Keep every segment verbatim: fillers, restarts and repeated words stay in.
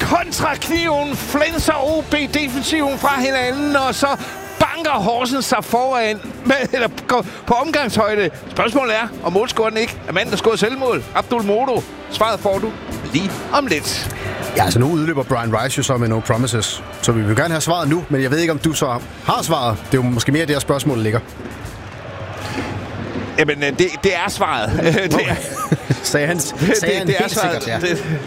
kontrakniven flænser O B-defensiven fra hinanden, og så banker Horsens sig foran med, eller på omgangshøjde. Spørgsmålet er, om målscoren ikke er manden, der scorede selvmål. Abdul Modo. Svaret får du lige om lidt. Ja, altså nu udløber Brian Rice jo så med no promises. Så vi vil gerne have svaret nu, men jeg ved ikke, om du så har svaret. Det er jo måske mere det her spørgsmål ligger. Jamen, det, det er svaret. Det er, sagde han, sagde det, han det er helt svaret. sikkert, ja. Det,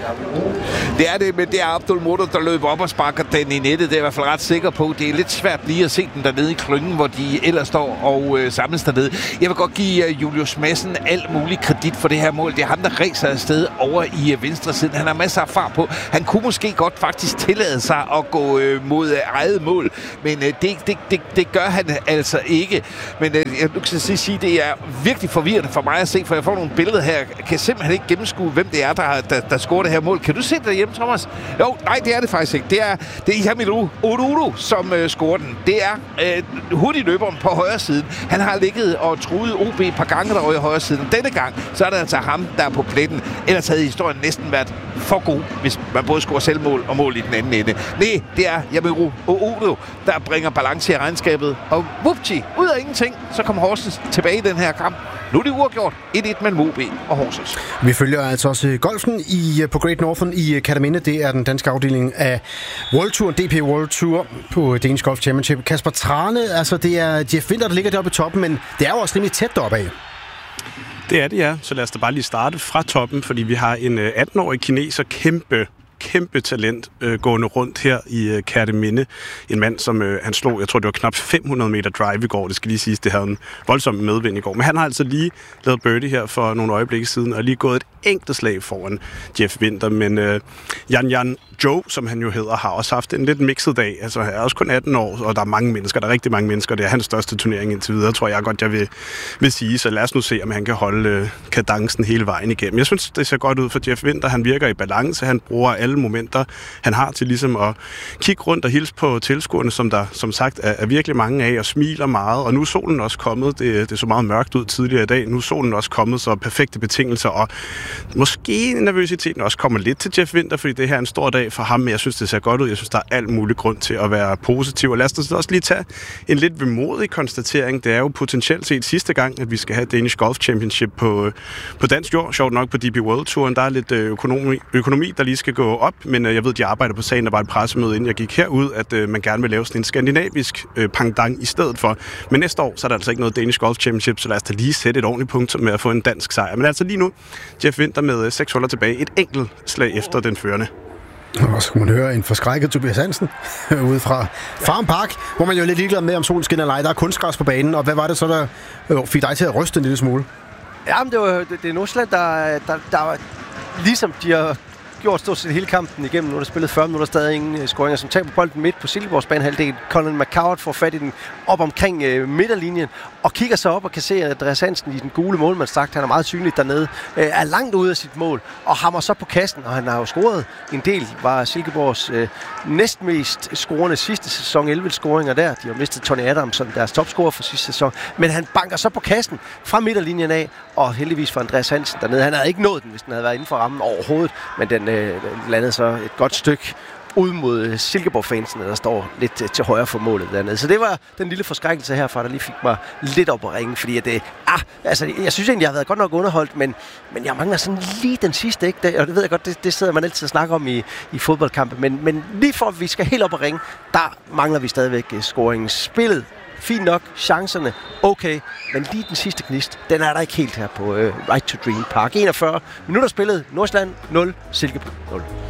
det er det, men det er Abdul Modo, der løber op og sparker den i nettet. Det er jeg i hvert fald ret sikker på. Det er lidt svært lige at se den dernede i klyngen, hvor de ellers står og øh, samles dernede. Jeg vil godt give uh, Julius Madsen alt mulig kredit for det her mål. Det er ham, der ræser afsted over i uh, venstre siden. Han har masser af fart på. Han kunne måske godt faktisk tillade sig at gå øh, mod uh, eget mål, men uh, det, det, det, det gør han altså ikke. Men uh, jeg kan sige, det er virkelig forvirrende for mig at se, for jeg får nogle billeder her. Jeg kan simpelthen ikke gennemskue, hvem det er, der, der, der scorer det her mål. Kan du se det derhjemme, Thomas? Jo, nej, det er det faktisk ikke. Det er, det er Ihamidu Odudu, som øh, scorer den. Det er øh, hurtigløberen på højre siden. Han har ligget og truet O B et par gange derovre i højre siden. Denne gang, så er det altså ham, der er på pletten. Ellers havde historien næsten været for god, hvis man både scorer selvmål og mål i den anden ende. Nej, det er Ihamidu Odudu, der bringer balance i regnskabet. Og whoopty, ud af ingenting, så kommer Horsens tilbage i den her kamp. Nu er det uafgjort et et mellem O B og Horsens. Vi følger altså også golfen i, på Great Northern i Kerteminde. Det er den danske afdeling af World Tour, D P World Tour på Danish Golf Championship. Kasper Trane, altså det er Jeff Winther, der ligger deroppe i toppen, men det er jo også rimelig tæt deroppe af. Det er det, ja. Så lad os da bare lige starte fra toppen, fordi vi har en atten-årig kineser, kæmpe kæmpe talent øh, gående rundt her i øh, Kerteminde. En mand, som øh, han slog, jeg tror det var knap fem hundrede meter drive i går. Det skal lige siges, det havde en voldsom medvind i går. Men han har altså lige lavet birdie her for nogle øjeblikke siden, og lige gået et enkelt slag foran Jeff Winther. Men øh, Jan Jan Joe, som han jo hedder, har også haft en lidt mixet dag. Altså, han er også kun atten år, og der er mange mennesker. Der er rigtig mange mennesker. Det er hans største turnering indtil videre, tror jeg godt, jeg vil, vil sige. Så lad os nu se, om han kan holde øh, kadencen hele vejen igennem. Jeg synes, det ser godt ud for Jeff Winther. Han virker i balance. Han bruger alle momenter, han har til ligesom at kigge rundt og hilse på tilskuerne, som der som sagt er, er virkelig mange af, og smiler meget. Og nu er solen også kommet. Det, det så meget mørkt ud tidligere i dag. Nu er solen også kommet, så perfekte betingelser. Og måske nervøsiteten også kommer lidt til Jeff Winther, fordi det her er en stor dag for ham, men jeg synes, det ser godt ud. Jeg synes, der er alt mulig grund til at være positiv. Og lad os også lige tage en lidt vemodig konstatering. Det er jo potentielt set sidste gang, at vi skal have Danish Golf Championship på, på dansk jord. Sjovt nok på D P World Touren. Der er lidt økonomi, økonomi der lige skal gå op, men jeg ved, de arbejder på sagen. Der var et pressemøde, inden jeg gik herud, at man gerne vil lave sådan en skandinavisk pangdang i stedet for. Men næste år, så er der altså ikke noget Danish Golf Championship, så lad os da lige sætte et ordentligt punkt med at få en dansk sejr. Men altså lige nu, Jeff Winther med seks huller tilbage. Et enkelt slag efter den førende. Og så kan man høre en forskrækket Tobias Hansen ude fra Farm Park, hvor man jo er lidt ligeglad med, om solen skinner eller ej. Der er kunstgræs på banen, og hvad var det så, der fik dig til at ryste en lille smule? Jamen, det, var, det, det er Nordsjælland, der, der, der ligesom de har gjort stort set hele kampen igennem. Nu er der spillet fyrre minutter, stadig ingen scoringer, som taber bolden midt på Silkeborgs banehalvdel. Colin McCoward får fat i den op omkring øh, midterlinjen og kigger så op og kan se, at Andreas Hansen i den gule målmandsdragt, han er meget synligt dernede, øh, er langt ude af sit mål og hammer så på kassen, og han har jo scoret en del. Var Silkeborgs øh, næstmest scorende sidste sæson, elleve scoringer der. De har mistet Tony Adams som deres topscorer for sidste sæson, men han banker så på kassen fra midterlinjen af, og heldigvis for Andreas Hansen dernede. Han havde ikke nået den, hvis den havde været inden for rammen overhovedet, men den øh, landede så et godt stykke ud mod Silkeborg-fansene, der står lidt til højre for målet dernede. Så det var den lille forskrækkelse herfra, der lige fik mig lidt op at ringe, fordi at det, ah, altså, jeg synes egentlig, jeg har været godt nok underholdt, men, men jeg mangler sådan lige den sidste, ikke? Det, og det ved jeg godt, det, det sidder man altid og snakker om i, i fodboldkampe, men, men lige for at vi skal helt op at ringe, der mangler vi stadigvæk scoringsspillet. Fint nok, chancerne, okay, men lige den sidste gnist, den er der ikke helt her på uh, Right to Dream Park. enogfyrre minutter spillet, Nordsjælland nul, Silkeborg nul.